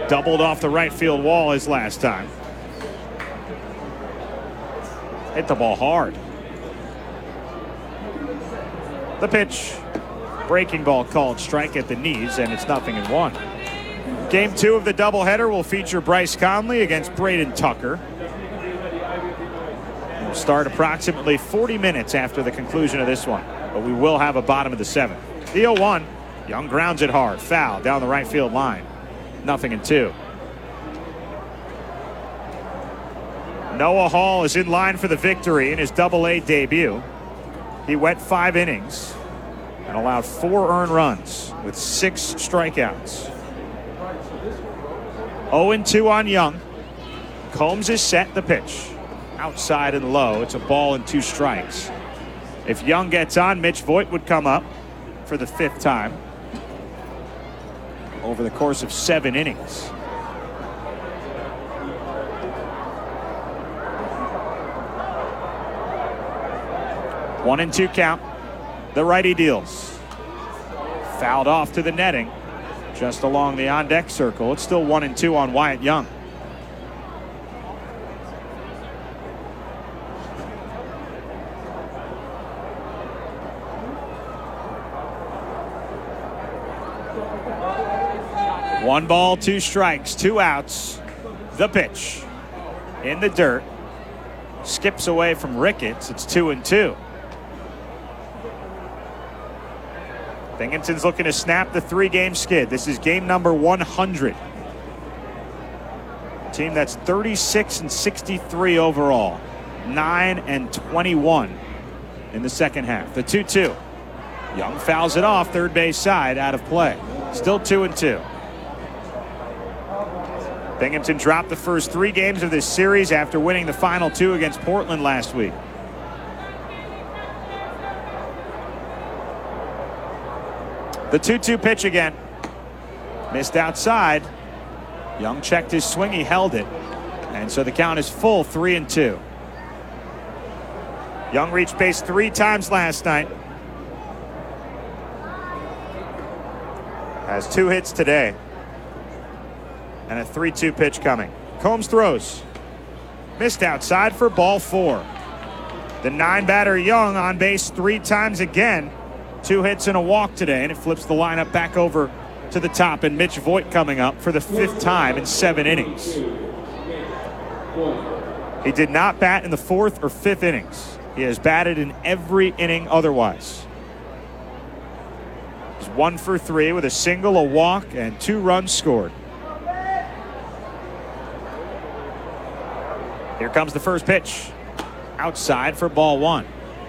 doubled off the right field wall his last time. Hit the ball hard. The pitch. Breaking ball called, strike at the knees, and it's 0-1. Game 2 of the doubleheader will feature Bryce Conley against Braden Tucker. We'll start approximately 40 minutes after the conclusion of this one, but we will have a bottom of the 7th. The 0-1. Young grounds it hard. Foul down the right field line. 0-2. Noah Hall is in line for the victory in his Double-A debut. He went 5 innings and allowed 4 earned runs with 6 strikeouts. 0-2 on Young. Combs is set. The pitch. Outside and low. It's a ball and 2 strikes. If Young gets on, Mitch Voit would come up for the 5th time over the course of 7 innings. One and 2 count. The righty deals. Fouled off to the netting just along the on-deck circle. It's still 1-2 on Wyatt Young. One ball, 2 strikes, 2 outs. The pitch in the dirt. Skips away from Ricketts. It's 2-2. Binghamton's looking to snap the 3-game skid. This is game number 100. Team that's 36-63 overall. 9-21 in the second half. The 2-2. Young fouls it off third base side, out of play. Still 2-2. Binghamton dropped the first 3 games of this series after winning the final 2 against Portland last week. The 2-2 pitch again. Missed outside. Young checked his swing. He held it. And so the count is full, 3-2. Young reached base 3 times last night. Has 2 hits today. And a 3-2 pitch coming. Combs throws. Missed outside for ball 4. The 9-batter Young on base 3 times again. 2 hits and a walk today, and it flips the lineup back over to the top. And Mitch Voit coming up for the 5th time in 7 innings. He did not bat in the 4th or 5th innings. He has batted in every inning otherwise. He's 1 for 3 with a single, a walk, and 2 runs scored. Here comes the first pitch. Outside for ball 1.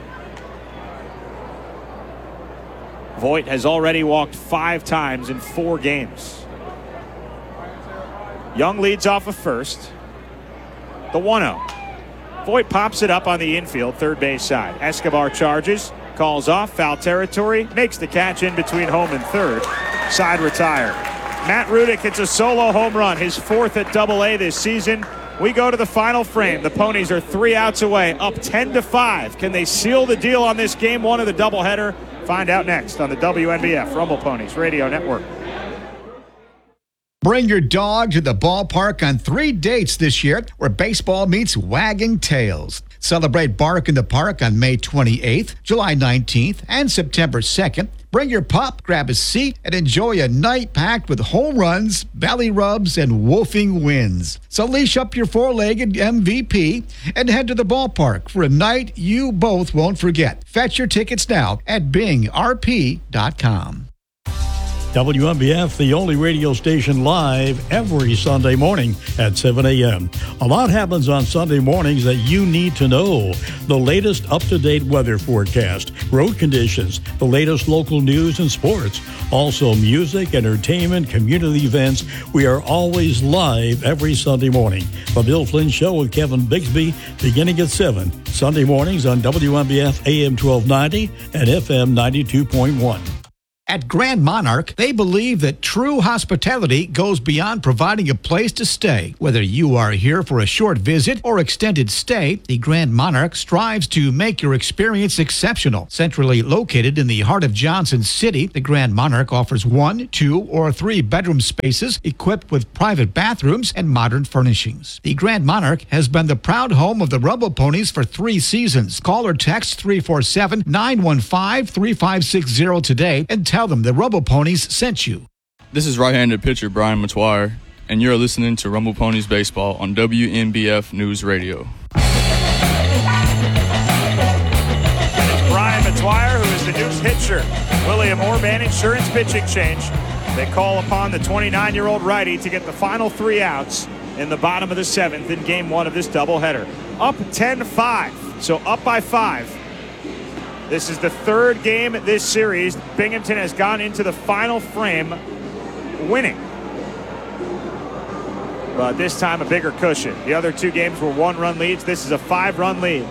Voit has already walked 5 times in 4 games. Young leads off of first. The 1-0. Voit pops it up on the infield, third base side. Escobar charges, calls off, foul territory, makes the catch in between home and third. Side retired. Matt Rudick hits a solo home run, his 4th at Double-A this season. We go to the final frame. The Ponies are 3 outs away, up 10-5. Can they seal the deal on this game 1 of the doubleheader? Find out next on the WNBF Rumble Ponies Radio Network. Bring your dog to the ballpark on 3 dates this year where baseball meets wagging tails. Celebrate Bark in the Park on May 28th, July 19th, and September 2nd. Bring your pup, grab a seat, and enjoy a night packed with home runs, belly rubs, and woofing wins. So leash up your 4-legged MVP and head to the ballpark for a night you both won't forget. Fetch your tickets now at bingrp.com. WNBF, the only radio station live every Sunday morning at 7 a.m. A lot happens on Sunday mornings that you need to know. The latest up-to-date weather forecast, road conditions, the latest local news and sports. Also music, entertainment, community events. We are always live every Sunday morning. The Bill Flynn Show with Kevin Bigsby beginning at 7. Sunday mornings on WNBF AM 1290 and FM 92.1. At Grand Monarch, they believe that true hospitality goes beyond providing a place to stay. Whether you are here for a short visit or extended stay, the Grand Monarch strives to make your experience exceptional. Centrally located in the heart of Johnson City, the Grand Monarch offers 1, 2, or 3 bedroom spaces equipped with private bathrooms and modern furnishings. The Grand Monarch has been the proud home of the Rumble Ponies for 3 seasons. Call or text 347-915-3560 today and tell them the Rumble Ponies sent you. This is right-handed pitcher Brian Metoyer, and you're listening to Rumble Ponies Baseball on WNBF News Radio. It's Brian Metoyer, who is the News pitcher. William Orban Insurance pitching change. They call upon the 29-year-old righty to get the final 3 outs in the bottom of the 7th in Game 1 of this doubleheader. Up 10-5, so up by 5. This is the 3rd game this series. Binghamton has gone into the final frame winning. But this time a bigger cushion. The other 2 games were 1-run leads. This is a 5-run lead.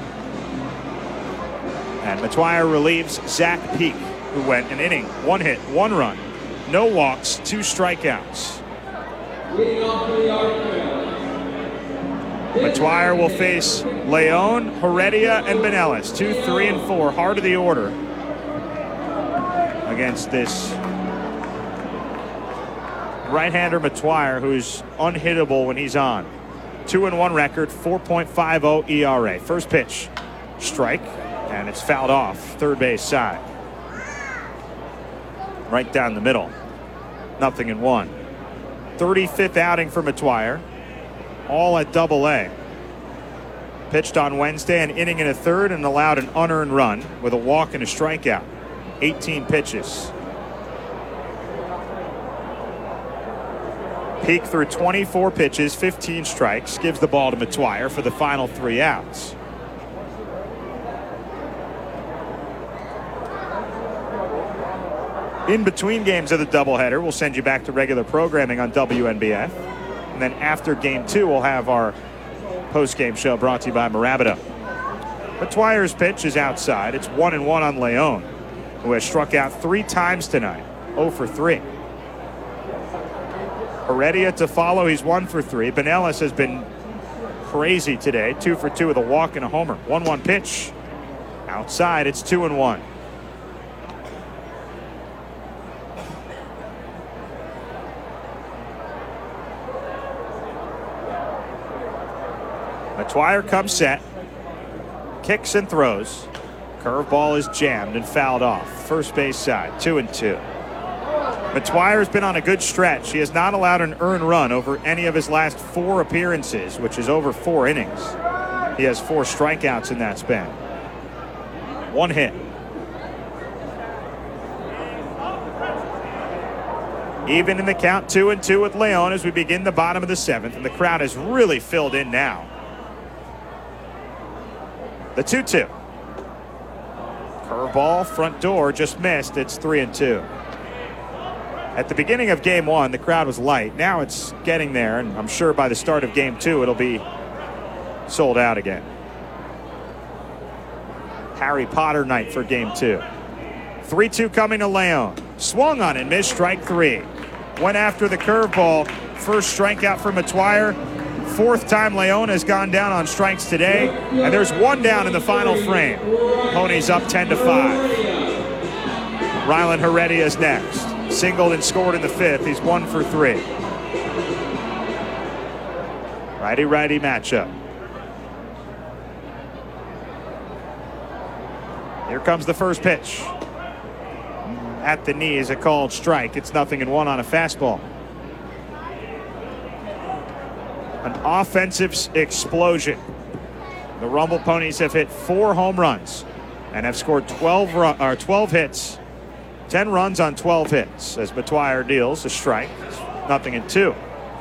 And Metoyer relieves Zach Peak, who went an inning, 1 hit, 1 run, no walks, 2 strikeouts. Metoyer will face Leon, Heredia, and Benelis. 2, 3, and 4, heart of the order against this right-hander Metoyer, who's unhittable when he's on. 2-1 record, 4.50 ERA. First pitch, strike, and it's fouled off, third base side. Right down the middle. 0-1. 35th outing for Metoyer. All at Double-A. Pitched on Wednesday, an inning and a third, and allowed an unearned run with a walk and a strikeout. 18 pitches. Peak through 24 pitches, 15 strikes, gives the ball to Metoyer for the final 3 outs. In between games of the doubleheader, we'll send you back to regular programming on WNBF. And then after Game 2, we'll have our post-game show brought to you by Mirabito. Metoyer's pitch is outside. It's 1-1 on Leon, who has struck out 3 times tonight, 0 for 3. Heredia to follow, he's 1 for 3. Benelis has been crazy today, 2 for 2 with a walk and a homer. 1-1 pitch. Outside, it's 2-1. Metoyer comes set, kicks and throws. Curveball is jammed and fouled off. First base side, 2-2. Metoyer's been on a good stretch. He has not allowed an earned run over any of his last 4 appearances, which is over 4 innings. He has 4 strikeouts in that span. 1 hit. Even in the count, 2-2 with Leon as we begin the bottom of the 7th, and the crowd has really filled in now. The 2-2. Curveball, front door, just missed. It's 3-2. At the beginning of Game 1, the crowd was light. Now it's getting there, and I'm sure by the start of Game 2, it'll be sold out again. Harry Potter night for Game 2. 3-2 coming to Leon. Swung on and missed, strike 3. Went after the curveball. First strikeout for Metoyer. 4th time Leon has gone down on strikes today, and there's 1 down in the final frame. Ponies up 10-5. Rylan Heredia is next. Singled and scored in the 5th. He's 1 for 3. Righty-righty matchup. Here comes the first pitch. At the knee is a called strike. It's 0-1 on a fastball. An offensive explosion. The Rumble Ponies have hit 4 home runs and have scored 12 hits, 10 runs on 12 hits as Metoyer deals a strike. 0-2.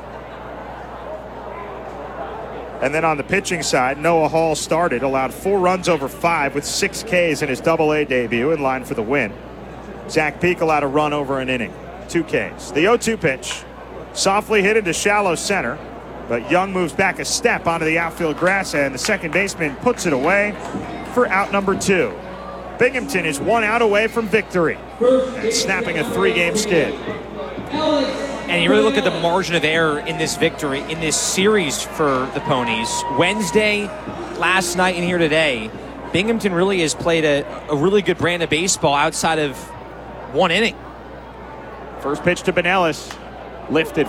And then on the pitching side, Noah Hall started, allowed 4 runs over 5 with 6 Ks in his Double-A debut, in line for the win. Zach Peak allowed a run over an inning, 2 Ks. The 0-2 pitch, softly hit into shallow center. But Young moves back a step onto the outfield grass, and the second baseman puts it away for out number 2. Binghamton is 1 out away from victory and snapping a 3-game skid. And you really look at the margin of error in this victory, in this series for the Ponies. Wednesday, last night, and here today, Binghamton really has played a really good brand of baseball outside of one inning. First pitch to Benelis. Lifted